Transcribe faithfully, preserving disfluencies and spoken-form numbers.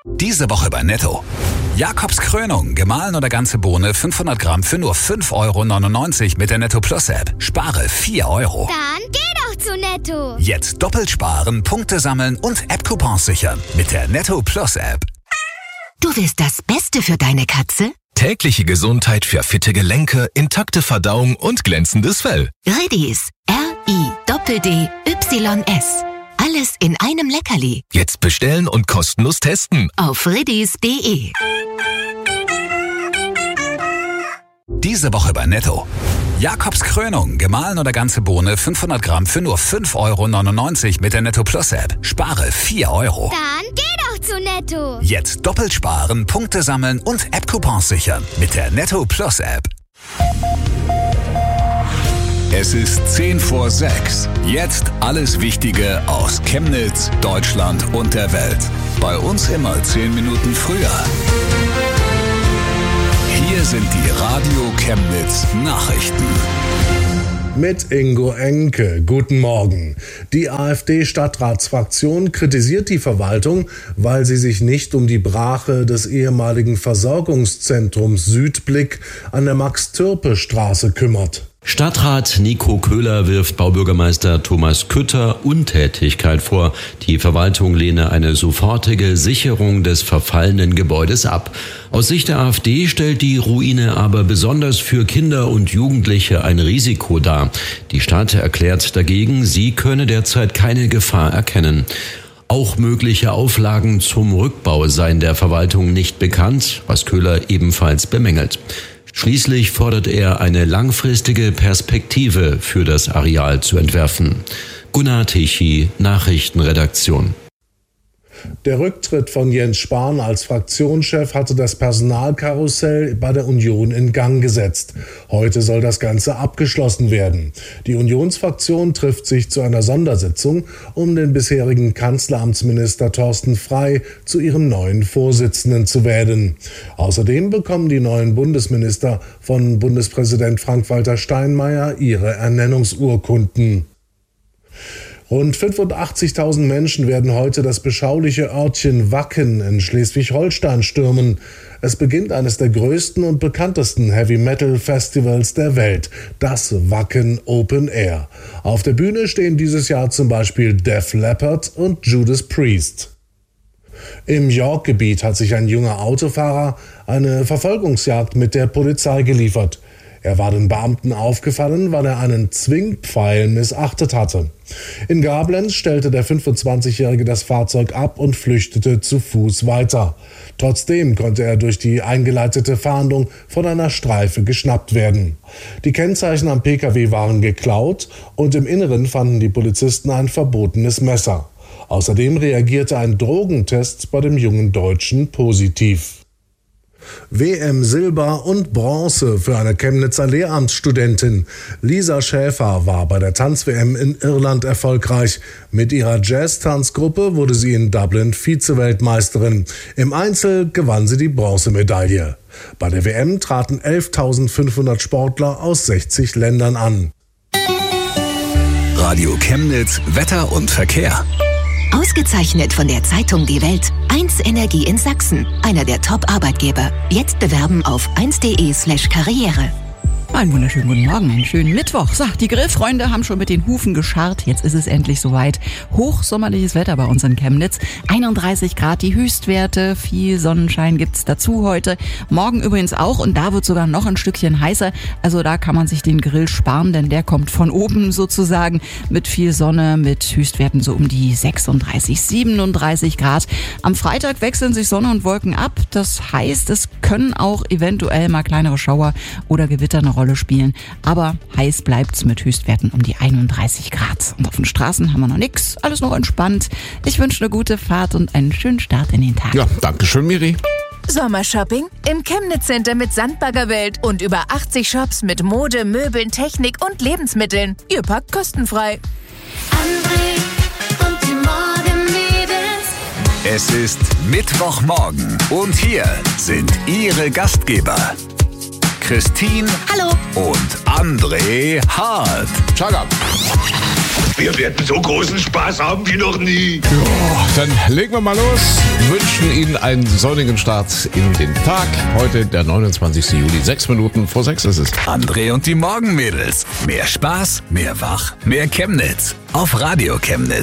Diese Woche bei Netto. Jakobs Krönung, gemahlen oder ganze Bohne fünfhundert Gramm für nur fünf Euro neunundneunzig mit der Netto Plus App. Spare vier Euro. Dann geh doch zu Netto. Jetzt doppelt sparen, Punkte sammeln und App-Coupons sichern mit der Netto Plus App. Du willst das Beste für deine Katze? Tägliche Gesundheit für fitte Gelenke, intakte Verdauung und glänzendes Fell. Ridis. R I D D Y S. Alles in einem Leckerli. Jetzt bestellen und kostenlos testen. Auf ridis punkt de. Diese Woche bei Netto. Jakobs Krönung, gemahlen oder ganze Bohne fünfhundert Gramm für nur fünf Euro neunundneunzig mit der Netto Plus App. Spare vier Euro. Dann geh doch zu Netto. Jetzt doppelt sparen, Punkte sammeln und App-Coupons sichern mit der Netto Plus App. Es ist zehn vor sechs. Jetzt alles Wichtige aus Chemnitz, Deutschland und der Welt. Bei uns immer zehn Minuten früher. Hier sind die Radio Chemnitz Nachrichten. Mit Ingo Enke. Guten Morgen. Die AfD-Stadtratsfraktion kritisiert die Verwaltung, weil sie sich nicht um die Brache des ehemaligen Versorgungszentrums Südblick an der Max-Türpe-Straße kümmert. Stadtrat Nico Köhler wirft Baubürgermeister Thomas Kütter Untätigkeit vor. Die Verwaltung lehne eine sofortige Sicherung des verfallenen Gebäudes ab. Aus Sicht der AfD stellt die Ruine aber besonders für Kinder und Jugendliche ein Risiko dar. Die Stadt erklärt dagegen, sie könne derzeit keine Gefahr erkennen. Auch mögliche Auflagen zum Rückbau seien der Verwaltung nicht bekannt, was Köhler ebenfalls bemängelt. Schließlich fordert er, eine langfristige Perspektive für das Areal zu entwerfen. Gunnar Tichy, Nachrichtenredaktion. Der Rücktritt von Jens Spahn als Fraktionschef hatte das Personalkarussell bei der Union in Gang gesetzt. Heute soll das Ganze abgeschlossen werden. Die Unionsfraktion trifft sich zu einer Sondersitzung, um den bisherigen Kanzleramtsminister Thorsten Frey zu ihrem neuen Vorsitzenden zu wählen. Außerdem bekommen die neuen Bundesminister von Bundespräsident Frank-Walter Steinmeier ihre Ernennungsurkunden. Rund fünfundachtzigtausend Menschen werden heute das beschauliche Örtchen Wacken in Schleswig-Holstein stürmen. Es beginnt eines der größten und bekanntesten Heavy-Metal-Festivals der Welt, das Wacken Open Air. Auf der Bühne stehen dieses Jahr zum Beispiel Def Leppard und Judas Priest. Im York-Gebiet hat sich ein junger Autofahrer eine Verfolgungsjagd mit der Polizei geliefert. Er war den Beamten aufgefallen, weil er einen Zwingpfeil missachtet hatte. In Gablenz stellte der fünfundzwanzigjährige das Fahrzeug ab und flüchtete zu Fuß weiter. Trotzdem konnte er durch die eingeleitete Fahndung von einer Streife geschnappt werden. Die Kennzeichen am Pkw waren geklaut und im Inneren fanden die Polizisten ein verbotenes Messer. Außerdem reagierte ein Drogentest bei dem jungen Deutschen positiv. W M Silber und Bronze für eine Chemnitzer Lehramtsstudentin. Lisa Schäfer war bei der Tanz-W M in Irland erfolgreich. Mit ihrer Jazz-Tanzgruppe wurde sie in Dublin Vize-Weltmeisterin. Im Einzel gewann sie die Bronzemedaille. Bei der W M traten elftausendfünfhundert Sportler aus sechzig Ländern an. Radio Chemnitz, Wetter und Verkehr. Ausgezeichnet von der Zeitung Die Welt. eins Energie in Sachsen. Einer der Top-Arbeitgeber. Jetzt bewerben auf eins punkt de slash karriere. Einen wunderschönen guten Morgen, einen schönen Mittwoch. So, die Grillfreunde haben schon mit den Hufen gescharrt. Jetzt ist es endlich soweit. Hochsommerliches Wetter bei uns in Chemnitz. einunddreißig Grad die Höchstwerte. Viel Sonnenschein gibt's dazu heute. Morgen übrigens auch und da wird sogar noch ein Stückchen heißer. Also da kann man sich den Grill sparen, denn der kommt von oben sozusagen mit viel Sonne, mit Höchstwerten so um die sechsunddreißig, siebenunddreißig Grad. Am Freitag wechseln sich Sonne und Wolken ab. Das heißt, es können auch eventuell mal kleinere Schauer oder Gewitter eine Rolle spielen. Aber heiß bleibt's mit Höchstwerten um die einunddreißig Grad. Und auf den Straßen haben wir noch nix. Alles noch entspannt. Ich wünsche eine gute Fahrt und einen schönen Start in den Tag. Ja, danke schön, Miri. Sommershopping im Chemnitz Center mit Sandbaggerwelt und über achtzig Shops mit Mode, Möbeln, Technik und Lebensmitteln. Ihr packt kostenfrei. André und die Morgenmädels. Es ist Mittwochmorgen und hier sind Ihre Gastgeber. Christine Hallo. und André Hart. Schlag ab. Wir werden so großen Spaß haben wie noch nie. Ja, dann legen wir mal los. Wünschen Ihnen einen sonnigen Start in den Tag. Heute der neunundzwanzigsten Juli, sechs Minuten vor sechs ist es. André und die Morgenmädels. Mehr Spaß, mehr Wach, mehr Chemnitz. Auf Radio Chemnitz.